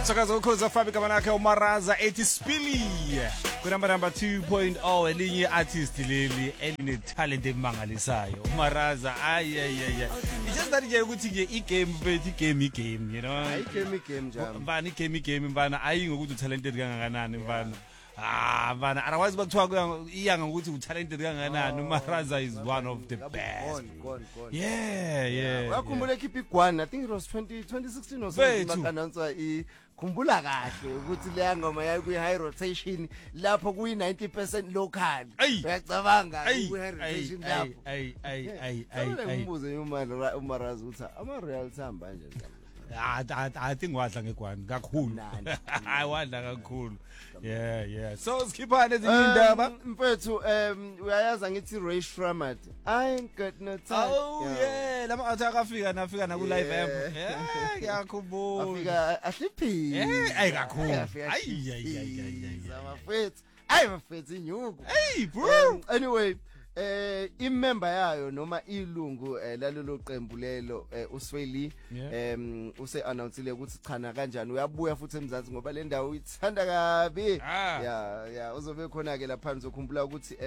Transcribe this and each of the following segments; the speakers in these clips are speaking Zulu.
Sakazo Ukhoza Fabrica manakhe uMaraza ethi Spilly kunamba number 2.0 elinye artist leli eline talent emangalisayo uMaraza ay just that nje ukuthi ke igame bethi game you know game njalo mbani game mbana ayi ngokuthi u talented kangakanani mbana bana arawazi bakuthiwa iyanga ukuthi u talented kangakanani uMaraza is one of the best yeah wakhumbula ekhipha igwana I think it was 2016 or something bakanantswa khumbula kahle ukuthi le ngoma yayi ku high rotation lapho kuyi 90% local uyacabanga ku high rotation lapho ay umbuzo uMaraza uthi ama real thamba nje I think wadla ngegwani kakhulu hayi wadla kakhulu yeah so sikhiphane ezinye indaba mfethu uyayaza ngithi Ray Shramat I ain't got no time yeah lama athakafika nafika na ku live app ngiyakhumbula afika ahliphi ay kakhulu ay mfethu inyuku hey bro anyway imember yayo noma ilungu lalelo qembu lelo uSweli use announceile ukuthi chana kanjani uyabuya futhi eMzansi ngoba le ndawo uyithanda kabi yeah uzobe khona ke lapha ngizokhumbula ukuthi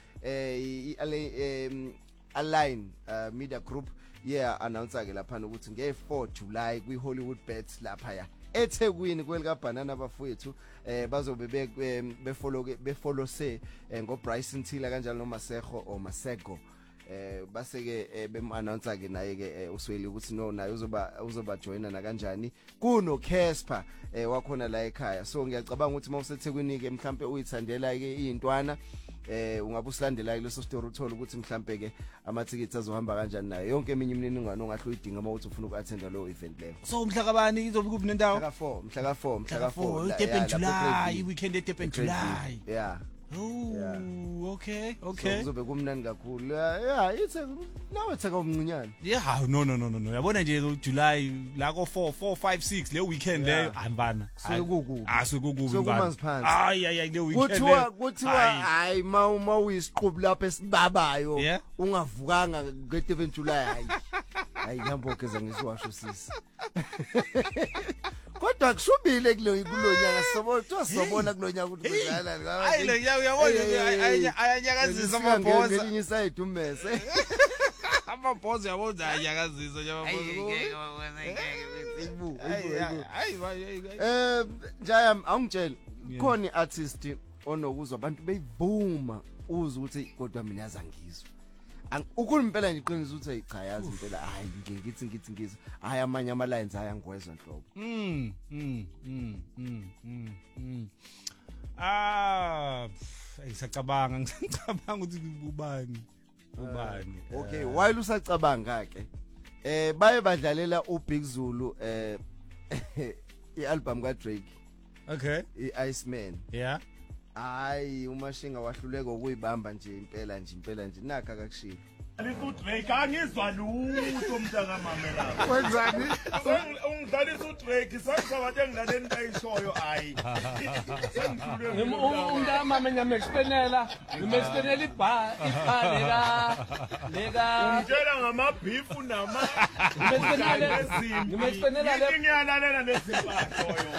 Align Media Group announce ke lapha ukuthi nge4 July kwi Hollywood Bet lapha eThekwini kwelika Banana bafowethu bazobe befollow se ngo Bryson Thila kanjalo noMasego o Masego baseke bemannounce ke naye ke uSweli ukuthi no naye uzoba joina na kanjani kuno Casper wakhona la ekhaya so ngiyacabanga ukuthi mawuseThekwini ke mhlambe uyithandela ke izintwana ungabe usilandela leso story uthola ukuthi mhlambe ke ama-tickets azohamba kanjani nayo yonke eminye imininingwane ongahle uyidinga uma uthi ufuna uku-attenda lo event leyo so mhla kabani izobe kuphi nendawo mhla ka4 Durban July weekend eDurban July yeah okay so kuzobe kumnandi kakhulu ithe nawe theka umncinyane no yabona nje July la ko 4 5 6 le weekend leyo ambana sekukubi mbana ay le weekend kuthiwa hayi ma uyisiqhubu lapha esibabayo ungavukanga ngeDurban July hayi ngambo keza ngisiwasho sisi kodwa kushubile kulonyaka sobona kulonyaka ukuthi kudlala hayi le uyabona ayanyakazisa amabhoza ngelinye side umese amabhoza yabona ayanyakazisa nje amabhoza njaya awungitshela khona iartist onokuzwa abantu beyivuma uza ukuthi kodwa mina yazangizwa ukule impela ngiqinisa ukuthi cha yazi impela hayi ngithi ngizwa hayi amanye ama lines ayangwezwa nhlobo ngisacabanga ukuthi ubani okay while usacabanga ke baye badlalela uBig Zulu ialbum ka Drake okay iIceman hayi uMashinga wahluleka ukuyibamba nje impela nje nakha akakushilo uDrake angizwa lutho mntaka mamela wenzani ungidlalisa uDrake sakusabathe ngidlaleni bayishoyo hayi umntama mina ngexpenela iba lega ungitshela ngamabeef nama ngimexpenela le ngiyalalela lezimpahloyo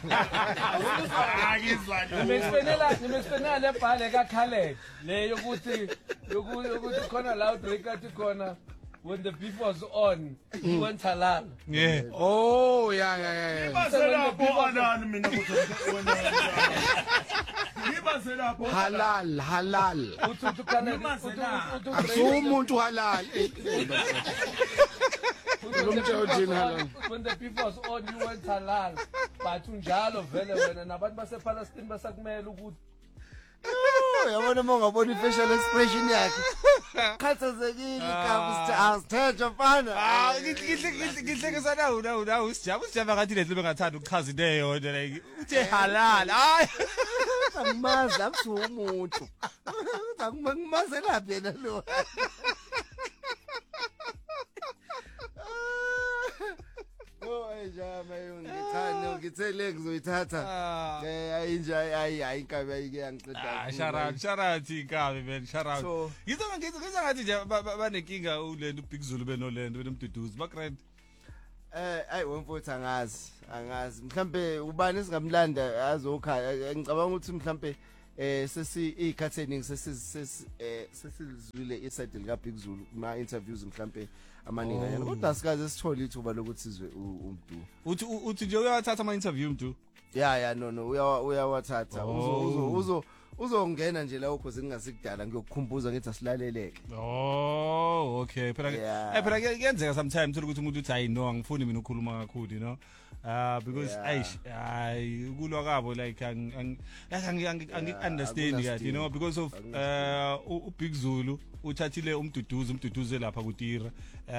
angizwa ngimexpenela le bhale ka Khaled leyo ukuthi khona la Drake athi khona when the beef was on he went halal ibaselapho anani mina ukuthi ibaselapho halal uthi kana akusumuntu halal when the beef was on he went halal but unjalo vele wena nabantu basePalestine basakumela ukuthi yabona mongabona ifacial expression yakhe khathazekile kabi asithethe mfana ngihle sana usijaba ngathi lehle bengathanda ukuchaza into eyodwa like uthe halal hayi angimazi akusuka umuntu angimazela phela lo ejama ngithanda ngithele ngizoyithatha ayinje ayi inkabi ayike yangiqeda shout inkabi man shout ngizo ngathi nje banenkinga uLendo uBig Zulu benolendo benomduduzi bagrand ayi wemfowethu angazi mhlambe ubani esingamlanda azokhala ngicabanga ukuthi mhlambe sesi ikhatsening sesizwile iside lika Big Zulu ma interviews mhlambe amaninganyana kodwa asikaze sithole ithuba lokuthi sizwe uMdu uthi nje uyawathatha ama interview Mdu ya no uyawathatha uzongena nje la ukho zingasikudala ngiyokukhumbuza ngithi asilaleleke okay phela kuyenzeka sometimes ukuthi umuntu uthi hayi no angifuni mina ukukhuluma kakhulu you know because ukulwa kabo like angi understand that you know because of uBig Zulu uthathile umduduze lapha kuTira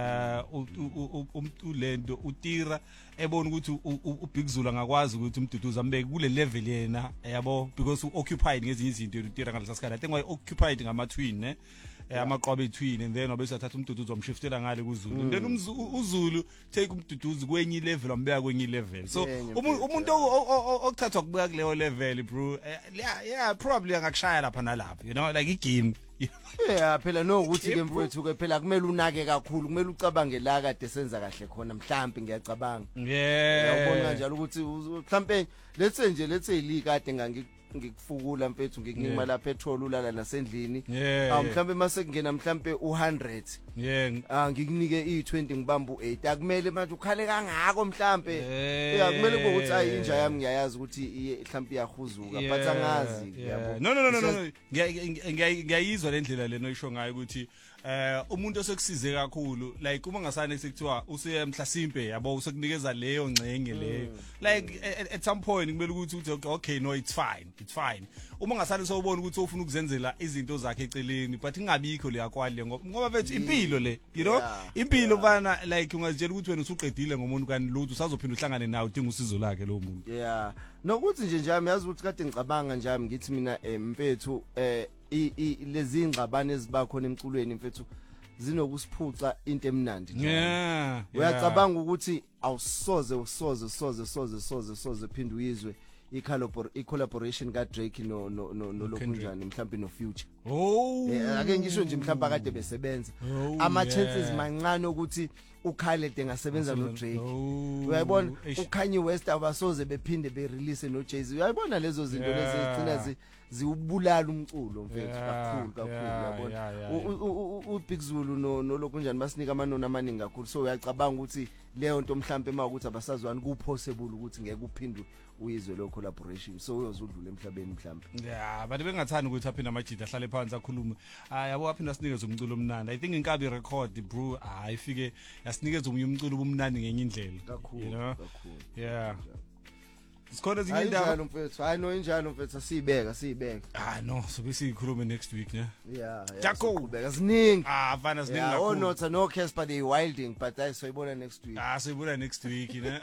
ulento uTira ebona ukuthi uBig Zulu angakwazi ukuthi umduduze ambeke kule level yena yabo because occupied ngezinye izinto uTira ngalesa sikhathi I think why occupied ngama twin ne amaqobe twin and then obese athatha umduduzo omshiftela ngale kuZulu and then uZulu take umduduzo kwenye level ambeka kwenye level so umuntu okuthathwa kubeka kuleyo level bro yeah probably angakushaya lapha nalapha you know like igame phela no ukuthi ke mfowethu ke phela kumele unake kakhulu kumele ucabange la kade senza kahle khona mhlambi ngiyacabanga uyabona kanjalo ukuthi mhlambe let's say ili kade ngikufukula mfethu ngikunika la petrol ulala nasendlini mhlambe mase kungena mhlambe u100 ngikunike i20 ngibamba u8 akumele manje ukhale kangako mhlambe kumele ukuthi ayinja yami ngiyayazi ukuthi mhlambe iyahuzuka but angazi yabona no ngiyayizwa lendlela leno isho ngayo ukuthi umuntu osekusize kakhulu like uma ngasane sekuthiwa usiye mhlasimpe yabo usekunikeza leyo ngcenge leyo like at some point kumele ukuthi okay no it's fine uma ngasane sowubona ukuthi ufuna ukuzenzela izinto zakhe eceleni but ingabikho le yakwali ngoba bethu impilo le you know impilo bana like ungazitshela ukuthi wena usuqedile ngomuntu kani lutho usazophinda uhlangane nawe udinga usizo lakhe lo muntu nokuthi nje njami yazi ukuthi kade ngicabanga njami ngithi mina mfethu lezi ingxabane ezibakhona emculweni mfethu zinokusiphuca into emnandi uyacabanga ukuthi awusoze phinde uyizwe i-collaboration ka Drake no lokunjani mhlawumbe no Future ake ngisho nje mhlawumbe kade besebenza ama chances mancane ukuthi uKhaled engasebenza no Drake uyayibona uKanye West abasoze bephinde be release no Jay-Z uyayibona lezo zinto lezi zigcina ziwubulala umculo mfethu kakhulu uyabona uBig Zulu no lokunjani basinika amanoni amaningi kakhulu so uyacabanga ukuthi leyo nto mhlawumbe makuthi abasazwani ku possible ukuthi ngeke uphinde uyizwe lo collaboration so uyozudlula emhlabeni mhlawumbe but bengathanda ukuthi aphinde amajida ahlale phansi akhulume yabo aphinda sinikeze umculo omnandi I think inkabi record bro ifike yasinikeza umculo omnandi ngenye indlela kakhulu sikhona ezinye indaba mfethu no injalo mfethu siyibeka no so besikhulume next week ne Jaco ziningi fana ziningi kakhulu not no case but they wilding but soyibona next week soyibona next week you know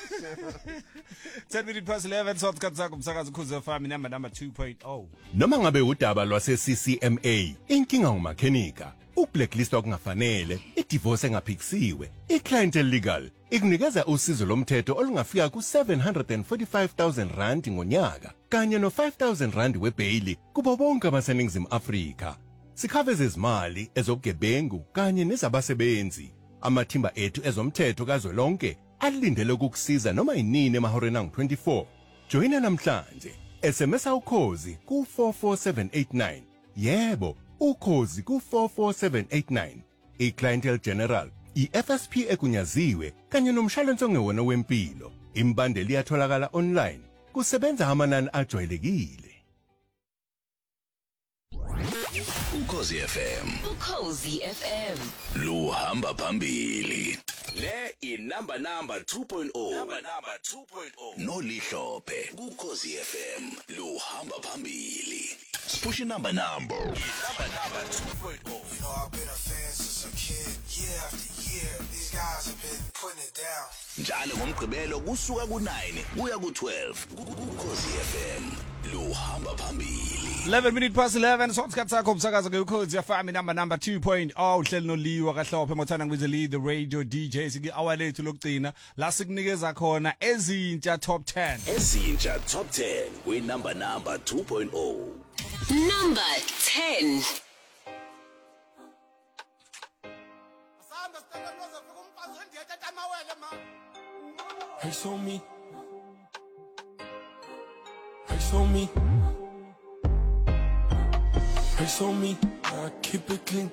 10 minutes past 11 so sikhathi umsakazo Ukhozi FM number 2.0 noma ngabe udaba lwase CCMA inkinga ngumakhenika ublacklist okungafanele idivorce engaphikisiwe iclientele legal ikunikeza usizo lomthetho olungafika ku745,000 rand ngonyaka kanye no5,000 rand webail kubo bonke abaseningizimu Afrika sikhaveza izimali ezobugebengu kanye nezabasebenzi amathimba ethu ezomthetho kazwelonke alindele ukukusiza noma inini emahoreni angu24 joina namhlanje SMS Ukhozi ku44789 yebo Ukhozi ku44789 iClientele General iFSP ekunyaziwe kanye nomshwalense ongewona wempilo imbandeli iyatholakala online kusebenza amanani ajwayelekile Ukhozi FM luhamba phambili le inamba 2.0 nolihlophe Ukhozi FM luhamba phambili push number 2.0 njalo ngomgqibelo kusuka ku9 kuya ku12 Ukhozi FM luhamba phambili 11 minutes past 11 so isikhathi sakho umsakazo ngeukhozi FM number 2.0 uhleli noliwa kahlophe mothana ngibize lead the radio DJ siki hour lethu lokugcina la sikunikeza khona ezintsha top 10 top 10 we number 2.0 number 10 Hey, show me Ice on me. Ice on me. I keep it clean.